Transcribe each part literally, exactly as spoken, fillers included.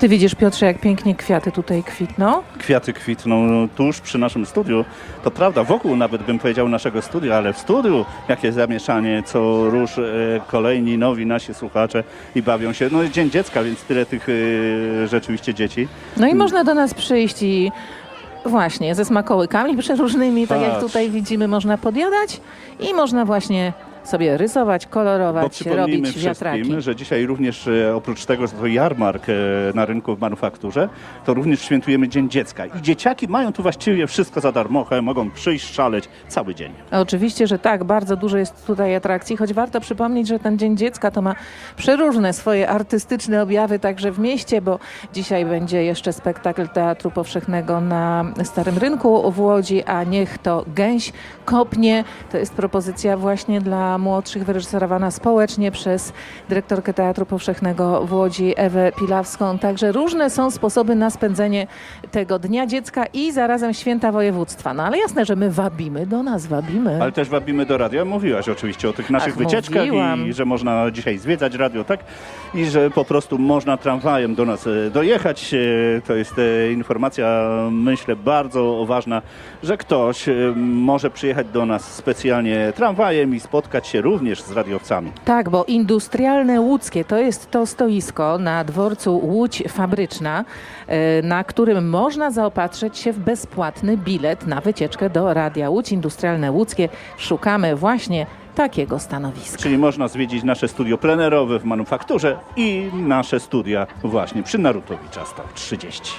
Ty widzisz, Piotrze, jak pięknie kwiaty tutaj kwitną? Kwiaty kwitną tuż przy naszym studiu. To prawda, wokół nawet bym powiedział naszego studia, ale w studiu jakie zamieszanie, co róż e, kolejni nowi nasi słuchacze i bawią się. No jest Dzień Dziecka, więc tyle tych e, rzeczywiście dzieci. No i można do nas przyjść i właśnie ze smakołykami przeróżnymi, tak jak tutaj widzimy, można podjadać i można właśnie sobie rysować, kolorować, robić wiatraki. Że dzisiaj również e, oprócz tego, że to jarmark e, na rynku w manufakturze, to również świętujemy Dzień Dziecka. I dzieciaki mają tu właściwie wszystko za darmochę, mogą przyjść, szaleć cały dzień. Oczywiście, że tak, bardzo dużo jest tutaj atrakcji, choć warto przypomnieć, że ten Dzień Dziecka to ma przeróżne swoje artystyczne objawy także w mieście, bo dzisiaj będzie jeszcze spektakl Teatru Powszechnego na Starym Rynku w Łodzi, a Niech to gęś kopnie. To jest propozycja właśnie dla młodszych, wyreżyserowana społecznie przez dyrektorkę Teatru Powszechnego w Łodzi, Ewę Pilawską. Także różne są sposoby na spędzenie tego Dnia Dziecka i zarazem Święta Województwa. No ale jasne, że my wabimy, do nas wabimy. Ale też wabimy do radia. Mówiłaś oczywiście o tych naszych Ach, wycieczkach mówiłam. i że można dzisiaj zwiedzać radio, tak? I że po prostu można tramwajem do nas dojechać. To jest informacja, myślę, bardzo ważna, że ktoś może przyjechać do nas specjalnie tramwajem i spotkać się również z radiowcami. Tak, bo Industrialne Łódzkie to jest to stoisko na dworcu Łódź Fabryczna, na którym można zaopatrzyć się w bezpłatny bilet na wycieczkę do Radia Łódź. Industrialne Łódzkie. Szukamy właśnie takiego stanowiska. Czyli można zwiedzić nasze studio plenerowe w manufakturze i nasze studia właśnie przy Narutowicza sto trzydzieści.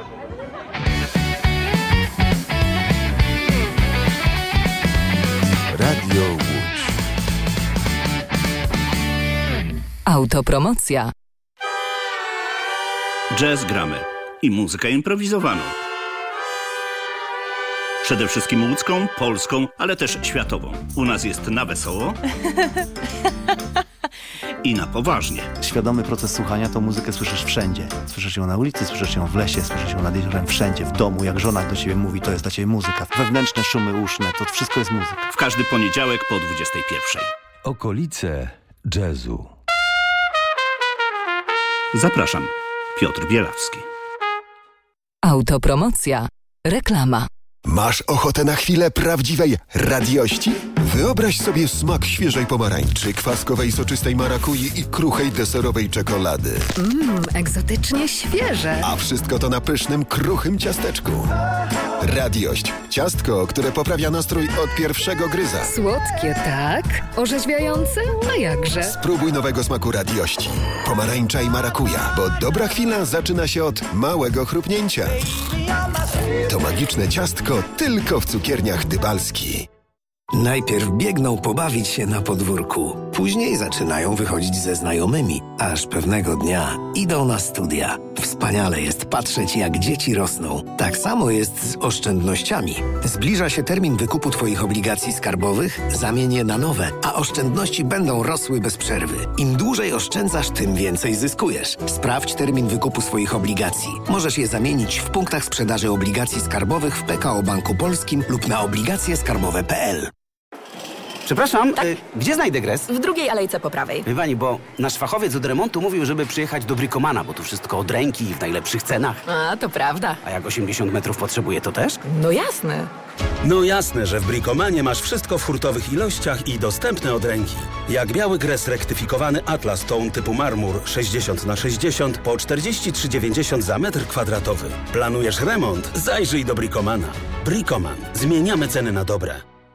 Radio Łódź. Autopromocja. Jazz gramy i muzykę improwizowaną. Przede wszystkim łódzką, polską, ale też światową. U nas jest na wesoło i na poważnie. Świadomy proces słuchania to muzykę słyszysz wszędzie. Słyszysz ją na ulicy, słyszysz ją w lesie, słyszysz ją nad jeziorem, wszędzie, w domu. Jak żona do ciebie mówi, to jest dla ciebie muzyka. Wewnętrzne szumy uszne, to wszystko jest muzyka. W każdy poniedziałek po dwudziestej pierwszej. Okolice jazzu. Zapraszam, Piotr Bielawski. Autopromocja. Reklama. Masz ochotę na chwilę prawdziwej radiości? Wyobraź sobie smak świeżej pomarańczy, kwaskowej soczystej marakui i kruchej deserowej czekolady. Mmm, egzotycznie świeże. A wszystko to na pysznym, kruchym ciasteczku. Radiość. Ciastko, które poprawia nastrój od pierwszego gryza. Słodkie, tak? Orzeźwiające? A jakże? Spróbuj nowego smaku radiości. Pomarańcza i marakuja, bo dobra chwila zaczyna się od małego chrupnięcia. To magiczne ciastko tylko w cukierniach Dybalski. Najpierw biegną pobawić się na podwórku, później zaczynają wychodzić ze znajomymi, aż pewnego dnia idą na studia. Wspaniale jest patrzeć, jak dzieci rosną. Tak samo jest z oszczędnościami. Zbliża się termin wykupu Twoich obligacji skarbowych, zamień je na nowe, a oszczędności będą rosły bez przerwy. Im dłużej oszczędzasz, tym więcej zyskujesz. Sprawdź termin wykupu swoich obligacji. Możesz je zamienić w punktach sprzedaży obligacji skarbowych w P K O Banku Polskim lub na obligacje skarbowe kropka p l. Przepraszam, tak? y, gdzie znajdę gres? W drugiej alejce po prawej. Wie pani, bo nasz fachowiec od remontu mówił, żeby przyjechać do Bricomana, bo tu wszystko od ręki i w najlepszych cenach. A, to prawda. A jak osiemdziesiąt metrów potrzebuje, to też? No jasne. No jasne, że w Bricomanie masz wszystko w hurtowych ilościach i dostępne od ręki. Jak biały gres rektyfikowany Atlas Tone typu marmur sześćdziesiąt na sześćdziesiąt po czterdzieści trzy dziewięćdziesiąt za metr kwadratowy. Planujesz remont? Zajrzyj do Bricomana. Bricoman. Zmieniamy ceny na dobre.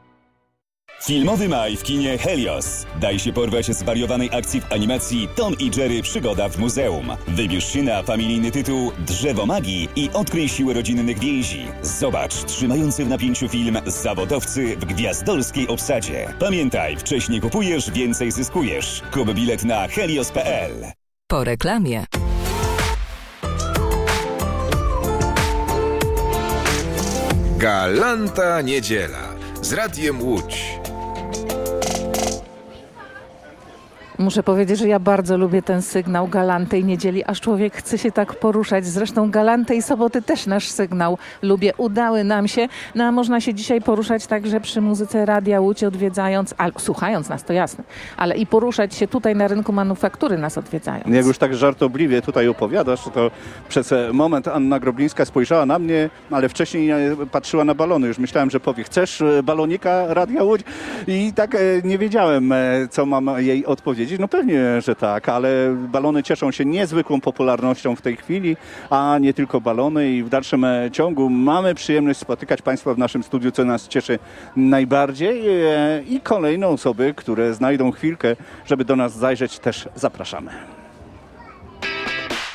Filmowy maj w kinie Helios. Daj się porwać zwariowanej akcji w animacji Tom i Jerry Przygoda w muzeum. Wybierz się na familijny tytuł Drzewo Magii i odkryj siłę rodzinnych więzi. Zobacz trzymający w napięciu film Zawodowcy w gwiazdorskiej obsadzie. Pamiętaj, wcześniej kupujesz, więcej zyskujesz. Kup bilet na helios kropka p l. Po reklamie. Galanta niedziela z Radiem Łódź. Muszę powiedzieć, że ja bardzo lubię ten sygnał Galantej Niedzieli, aż człowiek chce się tak poruszać. Zresztą Galantej Soboty też nasz sygnał lubię. Udały nam się. No a można się dzisiaj poruszać także przy muzyce Radia Łódź, odwiedzając, albo słuchając nas, to jasne, ale i poruszać się tutaj na rynku manufaktury nas odwiedzając. Jak już tak żartobliwie tutaj opowiadasz, to przez moment Anna Groblińska spojrzała na mnie, ale wcześniej patrzyła na balony. Już myślałem, że powie, chcesz balonika Radia Łódź? I tak nie wiedziałem, co mam jej odpowiedzieć. No pewnie, że tak, ale balony cieszą się niezwykłą popularnością w tej chwili, a nie tylko balony i w dalszym ciągu mamy przyjemność spotykać Państwa w naszym studiu, co nas cieszy najbardziej i kolejne osoby, które znajdą chwilkę, żeby do nas zajrzeć, też zapraszamy.